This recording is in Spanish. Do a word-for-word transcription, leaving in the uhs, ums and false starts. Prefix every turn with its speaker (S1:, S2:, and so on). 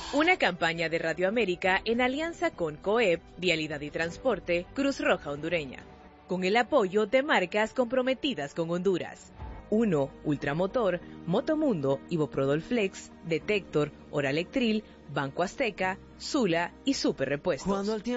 S1: Una campaña de Radio América en alianza con COEP, Vialidad y Transporte, Cruz Roja Hondureña, con el apoyo de marcas comprometidas con Honduras. uno. Ultramotor, Motomundo, Iboprodol Flex, Detector, Oralectril, Banco Azteca, Sula y Super Repuestos.